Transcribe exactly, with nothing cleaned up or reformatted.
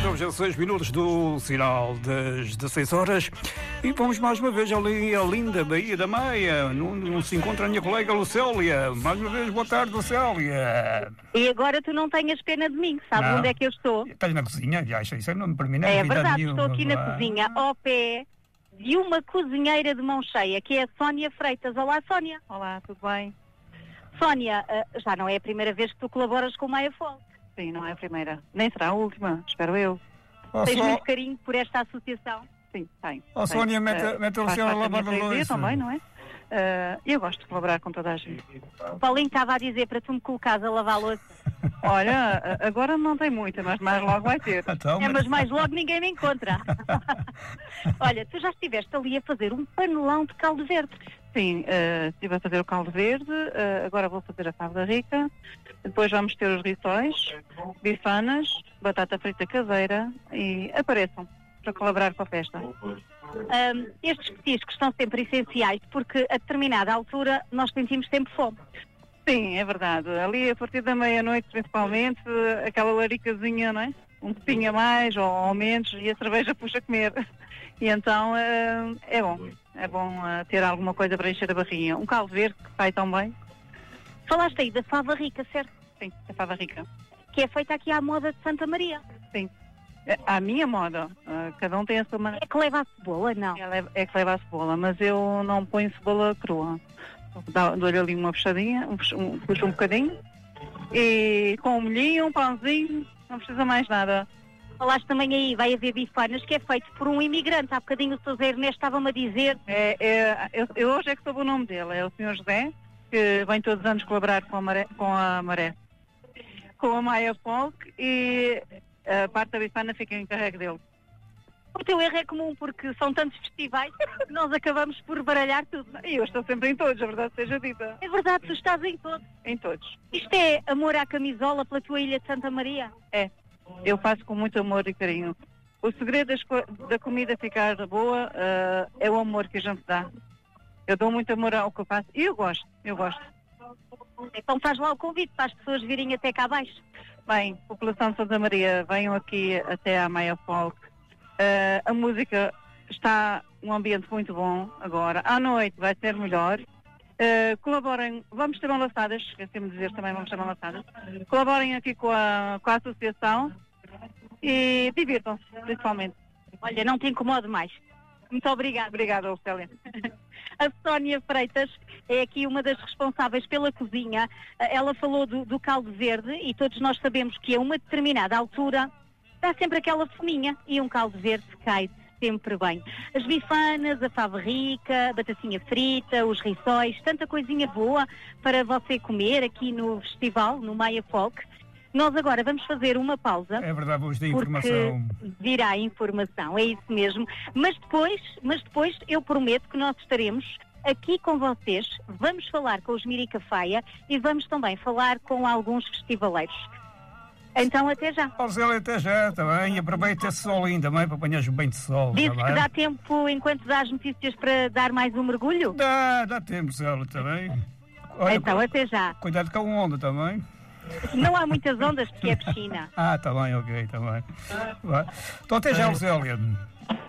São já seis minutos do sinal das dezesseis horas e vamos mais uma vez ali a linda Baía da Maia, onde se encontra a minha colega Lucélia. Mais uma vez, boa tarde, Lucélia. E agora tu não tenhas pena de mim, sabes Não. onde é que eu estou? Estás na cozinha? Já, isso isso não para mim não É novidade verdade, nenhuma, estou aqui na pá. cozinha, ao pé de uma cozinheira de mão cheia, que é a Sónia Freitas. Olá, Sónia. Olá, tudo bem? Sónia, ah, já não é a primeira vez que tu colaboras com o Maia Folk. Sim, não é a primeira. Nem será a última, espero eu. Ó, Tens Só- muito carinho por esta associação. Sim, tenho. Ó, tenho. Sónia, mete- Eh, mete a faz Luciana a parte da lavar minha a freguesia louça. também, não é? Eh, eu gosto de colaborar com toda a gente. Paulinho estava a dizer para tu me colocares a lavar a louça. Olha, a- agora não tem muita, mas mais logo vai ter. Então, É, mas mais logo ninguém me encontra. Olha, tu já estiveste ali a fazer um panelão de caldo verde. Sim, eh, estive a fazer o caldo verde, eh, agora vou fazer a fava rica, depois vamos ter os rissóis, bifanas, batata frita caseira e apareçam para colaborar com a festa. Ahm, estes petiscos são sempre essenciais porque a determinada altura nós sentimos sempre fome. Sim, é verdade. Ali a partir da meia-noite, principalmente, aquela laricazinha, não é? Um pouquinho a mais ou ao menos, e a cerveja puxa a comer. E então eh, é bom. É bom eh, ter alguma coisa para encher a barrinha. Um caldo verde que cai tão bem. Falaste aí da fava rica, certo? Sim, a fava rica. Que é feita aqui à moda de Santa Maria. Sim. É, à minha moda. eh, cada um tem a sua maneira. É que leva a cebola, não? Ela é, é que leva a cebola, mas eu não ponho cebola crua. Dá- Dou-lhe ali uma puxadinha, um, puxo um, puxo um bocadinho. E com um molhinho, um pãozinho, não precisa mais nada. Falaste também aí, vai haver bifanas, que é feito por um imigrante. Há bocadinho o seu Zé Ernesto estava-me a dizer. É, é, eu, eu hoje é que soube o nome dele, é o senhor José, que vem todos os anos colaborar com a Maré, com a, Maré, com a Maia Folk, e a parte da bifana fica em carrego dele. O teu erro é comum, porque são tantos festivais que nós acabamos por baralhar tudo. E eu estou sempre em todos, a verdade seja dita. É verdade, tu estás em todos. Em todos. Isto é amor à camisola pela tua ilha de Santa Maria? É, eu faço com muito amor e carinho. O segredo das co- da comida ficar boa eh, é o amor que a gente dá. Eu dou muito amor ao que eu faço e eu gosto, eu gosto. Então faz lá o convite para as pessoas virem até cá abaixo. Bem, população de Santa Maria, venham aqui até à Maia Folk. Eh, a música está um ambiente muito bom agora. À noite vai ser melhor. Eh, colaborem, vamos ter malaçadas, esqueci-me de dizer também, vamos ter malaçadas. Colaborem aqui com a, com a associação e divirtam-se, principalmente. Olha, não te incomodo mais. Muito obrigada. Obrigada, Lucélia. A Sónia Freitas é aqui uma das responsáveis pela cozinha. Ela falou do, do caldo verde e todos nós sabemos que a uma determinada altura dá sempre aquela fominha e um caldo verde cai sempre bem. As bifanas, a fava rica, a batatinha frita, os rissóis, tanta coisinha boa para você comer aqui no festival, no Maia Folk. Nós agora vamos fazer uma pausa. é verdade, vos dei Porque informação. virá informação, é isso mesmo. Mas depois, mas depois eu prometo que nós estaremos aqui com vocês, vamos falar com os Mirica Faia e vamos também falar com alguns festivaleiros. Então até já. Ó, Lucélia, até já, também. Aproveita esse solinho também para apanhares bem de sol. Diz tá que bem? dá tempo, enquanto dá as notícias, para dar mais um mergulho? Dá, dá tempo, Lucélia, também. Olha, Então cu- até já. cuidado com a onda também. Não há muitas ondas porque é piscina. Ah, tá bem, ok, tá bem. Vai. Então até já, Lucélia.